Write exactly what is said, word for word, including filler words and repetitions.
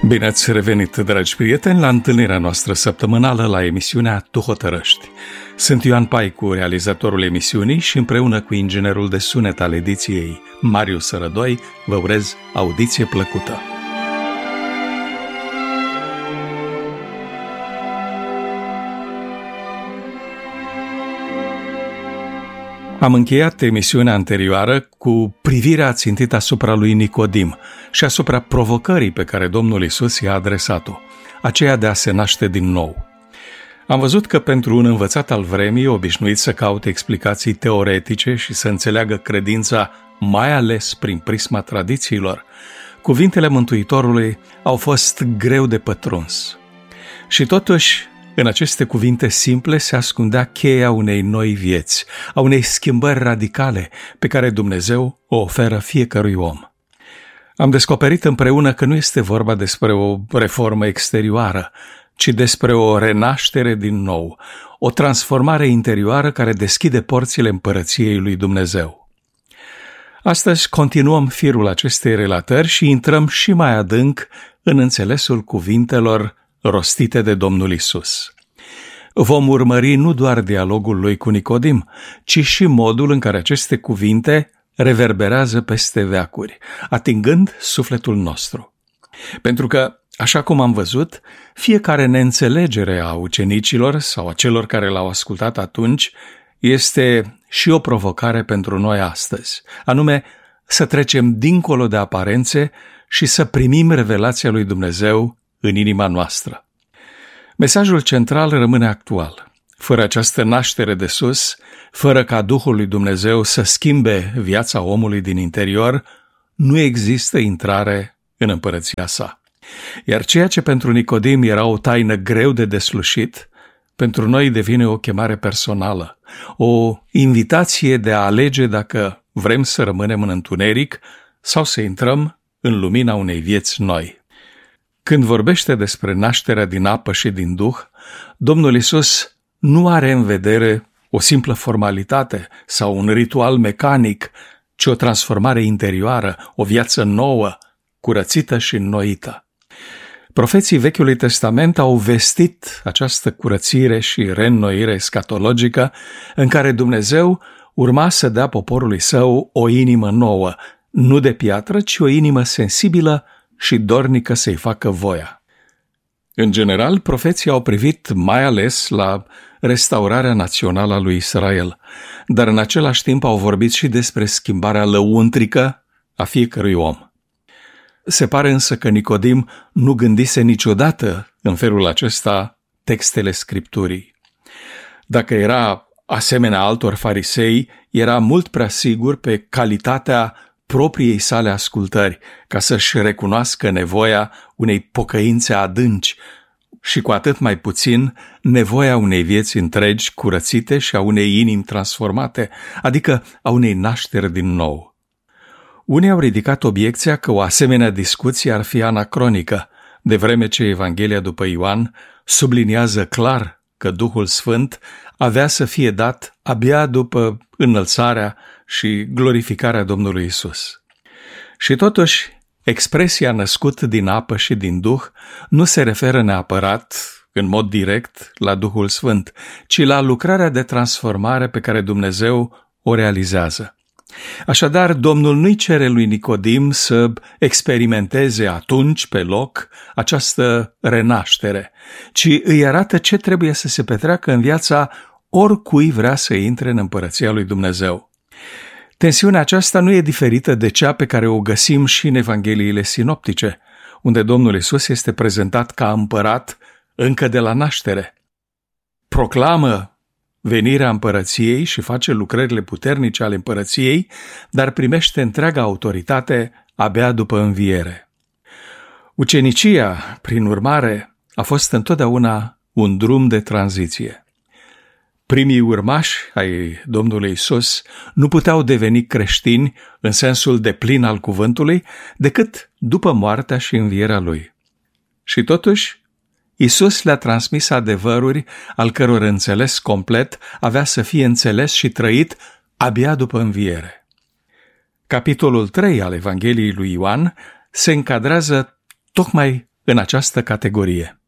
Bine ați revenit, dragi prieteni, la întâlnirea noastră săptămânală la emisiunea Tu hotărăști. Sunt Ioan Paicu, realizatorul emisiunii, și împreună cu inginerul de sunet al ediției, Marius Rădoi, vă urez audiție plăcută. Am încheiat emisiunea anterioară cu privirea țintită asupra lui Nicodim și asupra provocării pe care Domnul Iisus i-a adresat-o, aceea de a se naște din nou. Am văzut că pentru un învățat al vremii, obișnuit să caute explicații teoretice și să înțeleagă credința mai ales prin prisma tradițiilor, cuvintele Mântuitorului au fost greu de pătruns. Și totuși, în aceste cuvinte simple se ascundea cheia unei noi vieți, a unei schimbări radicale pe care Dumnezeu o oferă fiecărui om. Am descoperit împreună că nu este vorba despre o reformă exterioară, ci despre o renaștere din nou, o transformare interioară care deschide porțile împărăției lui Dumnezeu. Astăzi continuăm firul acestei relatări și intrăm și mai adânc în înțelesul cuvintelor rostite de Domnul Iisus. Vom urmări nu doar dialogul lui cu Nicodim, ci și modul în care aceste cuvinte reverberează peste veacuri, atingând sufletul nostru. Pentru că, așa cum am văzut, fiecare neînțelegere a ucenicilor sau a celor care l-au ascultat atunci este și o provocare pentru noi astăzi, anume să trecem dincolo de aparențe și să primim revelația lui Dumnezeu în inima noastră. Mesajul central rămâne actual. Fără această naștere de sus, fără ca Duhul lui Dumnezeu să schimbe viața omului din interior, nu există intrare în împărăția sa. Iar ceea ce pentru Nicodim era o taină greu de deslușit, pentru noi devine o chemare personală, o invitație de a alege dacă vrem să rămânem în întuneric sau să intrăm în lumina unei vieți noi. Când vorbește despre nașterea din apă și din Duh, Domnul Iisus nu are în vedere o simplă formalitate sau un ritual mecanic, ci o transformare interioară, o viață nouă, curățită și înnoită. Profeții Vechiului Testament au vestit această curățire și reînnoire escatologică în care Dumnezeu urma să dea poporului său o inimă nouă, nu de piatră, ci o inimă sensibilă și dornică să-i facă voia. În general, profeții au privit mai ales la restaurarea națională a lui Israel, dar în același timp au vorbit și despre schimbarea lăuntrică a fiecărui om. Se pare însă că Nicodim nu gândise niciodată în felul acesta textele Scripturii. Dacă era asemenea altor farisei, era mult prea sigur pe calitatea propriei sale ascultări, ca să-și recunoască nevoia unei pocăințe adânci și cu atât mai puțin nevoia unei vieți întregi curățite și a unei inimi transformate, adică a unei nașteri din nou. Unii au ridicat obiecția că o asemenea discuție ar fi anacronică, de vreme ce Evanghelia după Ioan subliniază clar că Duhul Sfânt avea să fie dat abia după înălțarea și glorificarea Domnului Iisus. Și totuși, expresia născut din apă și din Duh nu se referă neapărat, în mod direct, la Duhul Sfânt, ci la lucrarea de transformare pe care Dumnezeu o realizează. Așadar, Domnul nu-i cere lui Nicodim să experimenteze atunci, pe loc, această renaștere, ci îi arată ce trebuie să se petreacă în viața oricui vrea să intre în împărăția lui Dumnezeu. Tensiunea aceasta nu e diferită de cea pe care o găsim și în Evangheliile sinoptice, unde Domnul Iisus este prezentat ca împărat încă de la naștere. Proclamă venirea împărăției și face lucrările puternice ale împărăției, dar primește întreaga autoritate abia după înviere. Ucenicia, prin urmare, a fost întotdeauna un drum de tranziție. Primii urmași ai Domnului Iisus nu puteau deveni creștini în sensul deplin al cuvântului decât după moartea și învierea Lui. Și totuși, Iisus le-a transmis adevăruri al căror înțeles complet avea să fie înțeles și trăit abia după înviere. Capitolul trei al Evangheliei lui Ioan se încadrează tocmai în această categorie.